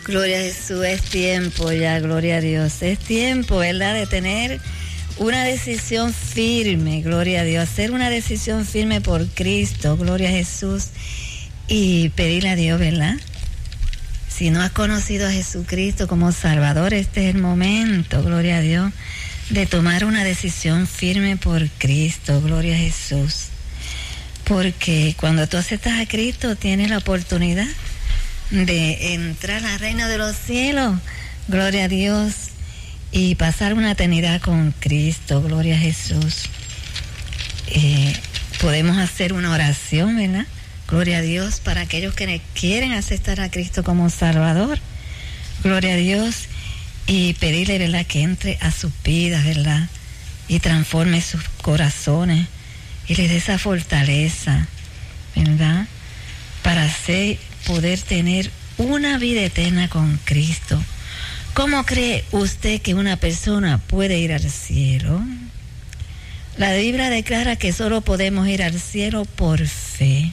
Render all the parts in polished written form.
Gloria a Jesús, es tiempo ya, gloria a Dios. Es tiempo, ¿verdad?, de tener una decisión firme, gloria a Dios. Hacer una decisión firme por Cristo, gloria a Jesús. Y pedirle a Dios, ¿verdad? Si no has conocido a Jesucristo como Salvador, este es el momento, gloria a Dios, de tomar una decisión firme por Cristo, gloria a Jesús. Porque cuando tú aceptas a Cristo, tienes la oportunidad de entrar al reino de los cielos, gloria a Dios, y pasar una eternidad con Cristo, gloria a Jesús. Podemos hacer una oración, ¿verdad? Gloria a Dios, para aquellos que quieren aceptar a Cristo como Salvador, gloria a Dios, y pedirle, ¿verdad?, que entre a sus vidas, ¿verdad?, y transforme sus corazones y les dé esa fortaleza, ¿verdad?, para poder tener una vida eterna con Cristo. ¿Cómo cree usted que una persona puede ir al cielo? La Biblia declara que solo podemos ir al cielo por fe.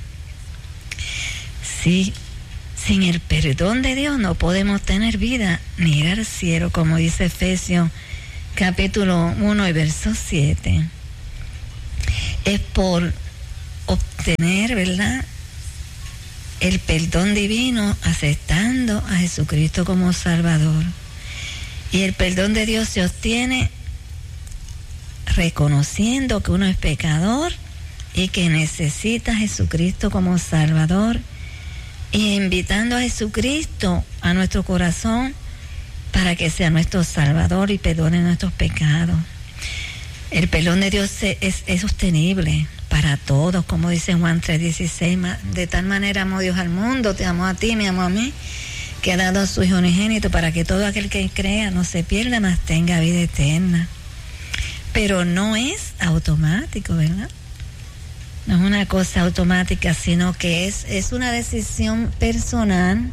Sí, sin el perdón de Dios no podemos tener vida ni ir al cielo, como dice Efesios capítulo 1 y verso 7. Es por obtener, ¿verdad?, el perdón divino, aceptando a Jesucristo como Salvador. Y el perdón de Dios se obtiene reconociendo que uno es pecador y que necesita a Jesucristo como Salvador, y invitando a Jesucristo a nuestro corazón para que sea nuestro Salvador y perdone nuestros pecados. El perdón de Dios es sostenible para todos, como dice Juan 3:16, de tal manera amó Dios al mundo, te amó a ti, me amó a mí, que ha dado a su Hijo unigénito para que todo aquel que crea no se pierda, mas tenga vida eterna. Pero no es automático, ¿verdad? No es una cosa automática, sino que es una decisión personal,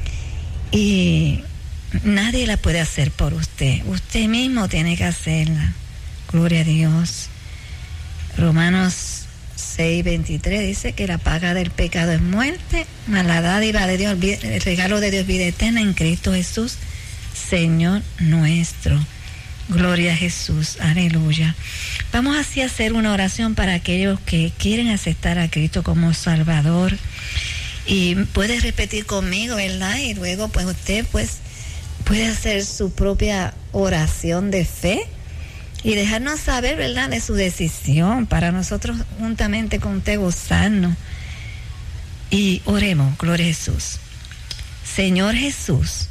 y nadie la puede hacer por usted. Usted mismo tiene que hacerla. Gloria a Dios. Romanos 6:23 dice que la paga del pecado es muerte, mas la dádiva de Dios, el regalo de Dios, vida eterna en Cristo Jesús, Señor nuestro. Gloria a Jesús, aleluya. Vamos así a hacer una oración para aquellos que quieren aceptar a Cristo como Salvador. Y puede repetir conmigo, ¿verdad? Y luego pues usted pues puede hacer su propia oración de fe y dejarnos saber, ¿verdad?, de su decisión, para nosotros juntamente con usted gozarnos. Y oremos. Gloria a Jesús. Señor Jesús,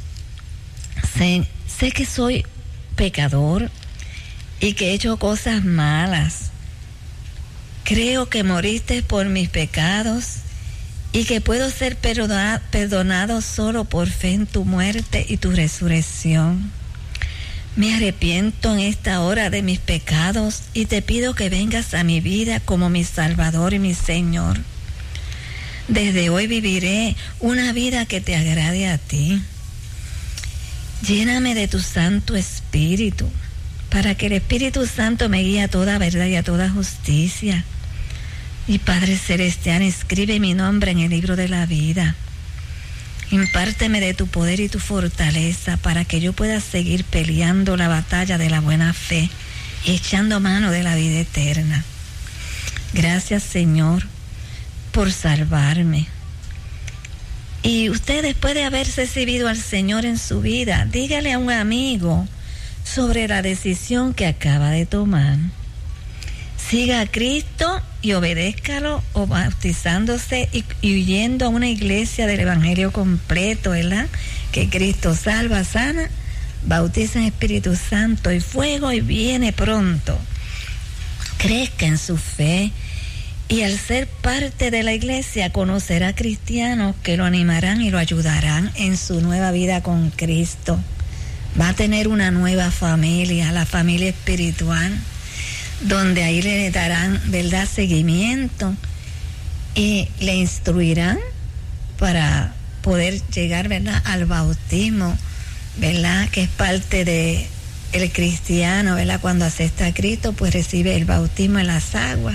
sé que soy pecador y que he hecho cosas malas. Creo que moriste por mis pecados y que puedo ser perdonado solo por fe en tu muerte y tu resurrección. Me arrepiento en esta hora de mis pecados y te pido que vengas a mi vida como mi Salvador y mi Señor. Desde hoy viviré una vida que te agrade a ti. Lléname de tu Santo Espíritu, para que el Espíritu Santo me guíe a toda verdad y a toda justicia. Y Padre Celestial, escribe mi nombre en el libro de la vida. Impárteme de tu poder y tu fortaleza para que yo pueda seguir peleando la batalla de la buena fe y echando mano de la vida eterna. Gracias, Señor, por salvarme. Y usted, después de haber recibido al Señor en su vida, dígale a un amigo sobre la decisión que acaba de tomar. Siga a Cristo y obedézcalo, o bautizándose y yendo a una iglesia del Evangelio completo, ¿verdad? Que Cristo salva, sana, bautiza en Espíritu Santo y fuego, y viene pronto. Crezca en su fe, y al ser parte de la iglesia conocerá cristianos que lo animarán y lo ayudarán en su nueva vida con Cristo. Va a tener una nueva familia, la familia espiritual, donde ahí le darán, ¿verdad?, seguimiento, y le instruirán para poder llegar, ¿verdad?, al bautismo, ¿verdad?, que es parte de el cristiano, ¿verdad? Cuando acepta a Cristo, pues recibe el bautismo en las aguas.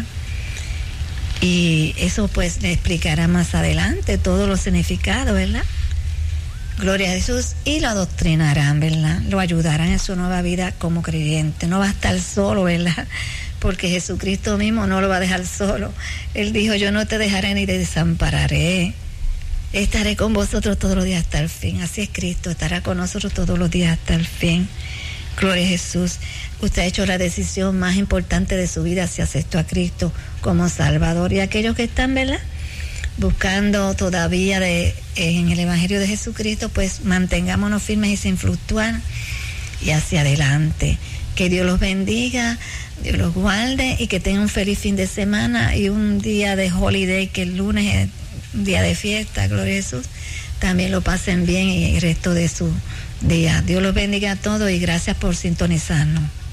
Y eso pues le explicará más adelante todos los significados, ¿verdad? Gloria a Jesús, y lo adoctrinarán, ¿verdad? Lo ayudarán en su nueva vida como creyente. No va a estar solo, ¿verdad? Porque Jesucristo mismo no lo va a dejar solo. Él dijo, yo no te dejaré ni te desampararé. Estaré con vosotros todos los días hasta el fin. Así es Cristo, estará con nosotros todos los días hasta el fin. Gloria a Jesús. Usted ha hecho la decisión más importante de su vida si aceptó a Cristo como Salvador. Y aquellos que están, ¿verdad?, buscando todavía en el Evangelio de Jesucristo, pues mantengámonos firmes y sin fluctuar y hacia adelante. Que Dios los bendiga, Dios los guarde y que tengan un feliz fin de semana y un día de holiday, que el lunes es un día de fiesta, gloria a Jesús. También lo pasen bien y el resto de su día. Dios los bendiga a todos y gracias por sintonizarnos.